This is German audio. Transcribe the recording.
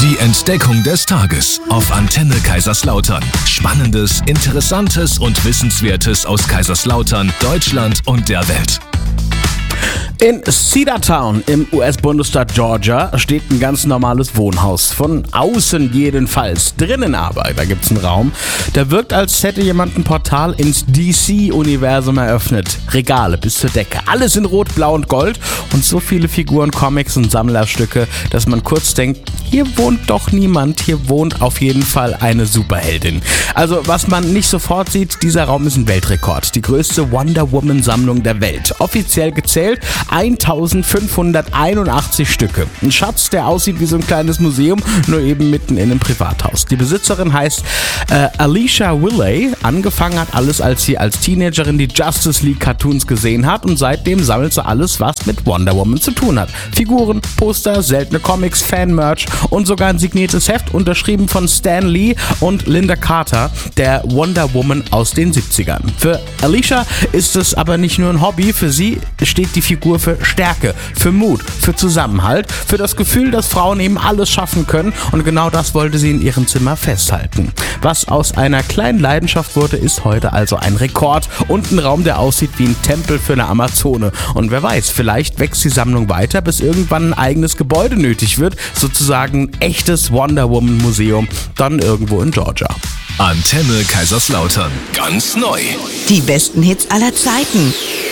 Die Entdeckung des Tages auf Antenne Kaiserslautern. Spannendes, Interessantes und Wissenswertes aus Kaiserslautern, Deutschland und der Welt. In Cedartown im US-Bundesstaat Georgia steht ein ganz normales Wohnhaus. Von außen jedenfalls. Drinnen aber, da gibt's einen Raum, der wirkt, als hätte jemand ein Portal ins DC-Universum eröffnet. Regale bis zur Decke. Alles in Rot, Blau und Gold. Und so viele Figuren, Comics und Sammlerstücke, dass man kurz denkt, hier wohnt doch niemand. Hier wohnt auf jeden Fall eine Superheldin. Also, was man nicht sofort sieht, dieser Raum ist ein Weltrekord. Die größte Wonder Woman-Sammlung der Welt. Offiziell gezählt 1581 Stücke. Ein Schatz, der aussieht wie so ein kleines Museum, nur eben mitten in einem Privathaus. Die Besitzerin heißt Alicia Willey. Angefangen hat alles, als sie als Teenagerin die Justice League Cartoons gesehen hat, und seitdem sammelt sie alles, was mit Wonder Woman zu tun hat. Figuren, Poster, seltene Comics, Fan-Merch und sogar ein signiertes Heft, unterschrieben von Stan Lee und Linda Carter, der Wonder Woman aus den 70ern. Für Alicia ist es aber nicht nur ein Hobby, für sie steht die Figur für Stärke, für Mut, für Zusammenhalt, für das Gefühl, dass Frauen eben alles schaffen können, und genau das wollte sie in ihrem Zimmer festhalten. Was aus einer kleinen Leidenschaft wurde, ist heute also ein Rekord und ein Raum, der aussieht wie ein Tempel für eine Amazone. Und wer weiß, vielleicht wächst die Sammlung weiter, bis irgendwann ein eigenes Gebäude nötig wird, sozusagen ein echtes Wonder Woman Museum, dann irgendwo in Georgia. Antenne Kaiserslautern. Ganz neu. Die besten Hits aller Zeiten.